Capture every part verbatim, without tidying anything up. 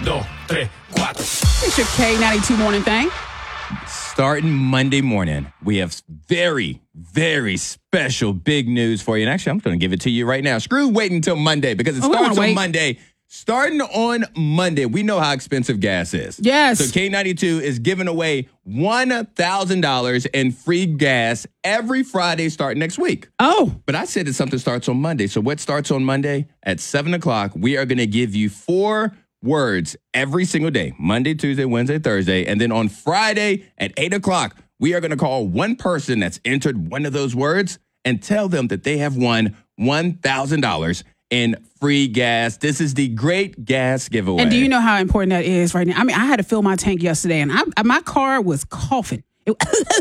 dos, tres, cuatro. It's your K ninety-two morning thing. Starting Monday morning, we have very, very special big news for you. And actually, I'm going to give it to you right now. Screw waiting until Monday because it Oh, we starts wanna on wait. Monday. Starting on Monday, we know how expensive gas is. Yes. So K ninety-two is giving away one thousand dollars in free gas every Friday starting next week. Oh, But I said that something starts on Monday. So what starts on Monday? At seven o'clock, we are going to give you four words every single day. Monday, Tuesday, Wednesday, Thursday. And then on Friday at eight o'clock, we are going to call one person that's entered one of those words and tell them that they have won one thousand dollars in free gas. This is the great gas giveaway. and do you know how important that is right now? I mean, I had to fill my tank yesterday, and I, my car was coughing. It,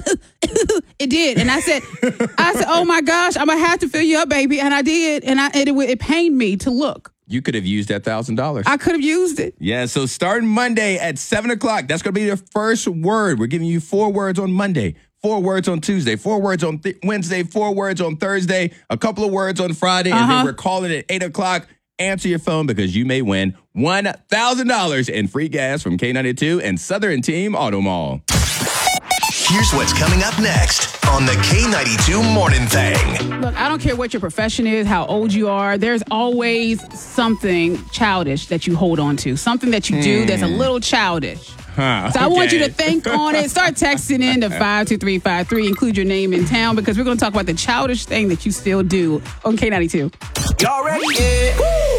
it did, and I said, "I said, oh my gosh, I'm gonna have to fill you up, baby," and I did, and I it, it, it pained me to look. You could have used that one thousand dollars. I could have used it. Yeah, so starting Monday at seven o'clock, that's going to be your first word. We're giving you four words on Monday, four words on Tuesday, four words on th- Wednesday, four words on Thursday, a couple of words on Friday, and Uh-huh. then we're calling it eight o'clock. Answer your phone because you may win one thousand dollars in free gas from K ninety-two and Southern Team Auto Mall. Here's what's coming up next on the K ninety-two Morning Thing. Look, I don't care what your profession is, how old you are. There's always something childish that you hold on to, something that you do that's a little childish. Huh, So I want you okay. to think on it. Start texting in to five two three five three. Include your name in town because we're going to talk about the childish thing that you still do on K ninety-two. Y'all ready? Yeah.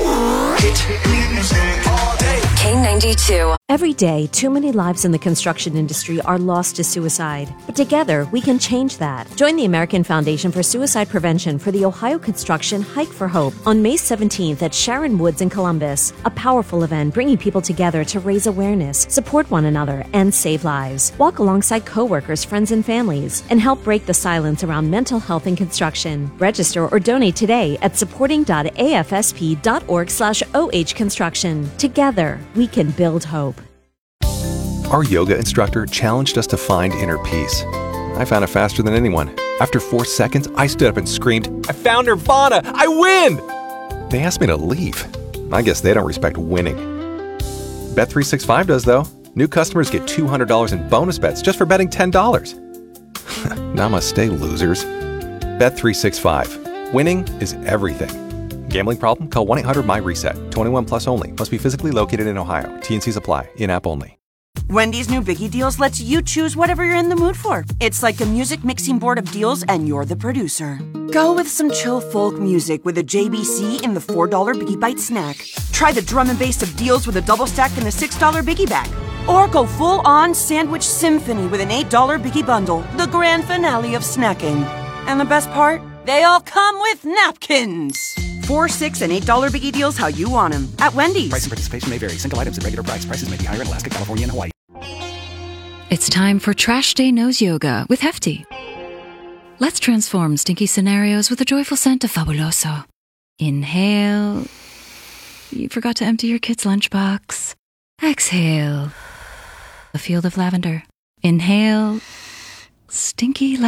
Hit music all day. K ninety-two. Every day, too many lives in the construction industry are lost to suicide. But together, we can change that. Join the American Foundation for Suicide Prevention for the Ohio Construction Hike for Hope on May seventeenth at Sharon Woods in Columbus. A powerful event bringing people together to raise awareness, support one another, and save lives. Walk alongside coworkers, friends, and families, and help break the silence around mental health in construction. Register or donate today at supporting.afsp.org slash OH construction. Together, we can build hope. Our yoga instructor challenged us to find inner peace. I found it faster than anyone. After four seconds, I stood up and screamed, "I found Nirvana! I win!" They asked me to leave. I guess they don't respect winning. Bet three sixty-five does, though. New customers get two hundred dollars in bonus bets just for betting ten dollars. Namaste, losers. Bet three sixty-five. Winning is everything. Gambling problem? Call one eight hundred my reset. twenty-one plus only. Must be physically located in Ohio. T and Cs apply. In-app only. Wendy's new Biggie Deals lets you choose whatever you're in the mood for. It's like a music mixing board of deals, and you're the producer. Go with some chill folk music with a J B C in the four dollar Biggie Bite snack. Try the drum and bass of deals with a double stack in the six dollar Biggie Bag. Or go full-on sandwich symphony with an eight dollar Biggie Bundle, the grand finale of snacking. And the best part? They all come with napkins. Four, six, and eight dollar Biggie Deals how you want them at Wendy's. Price and participation may vary. Single items at regular price. Prices may be higher in Alaska, California, and Hawaii. It's time for Trash Day Nose Yoga with Hefty. Let's transform stinky scenarios with a joyful scent of Fabuloso. Inhale. You forgot to empty your kid's lunchbox. Exhale. A field of lavender. Inhale. Stinky